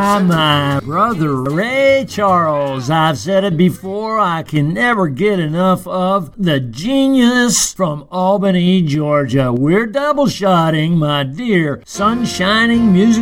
my brother Ray Charles. I've said it before, I can never get enough of the genius from Albany, Georgia. We're double shotting my dear sunshining music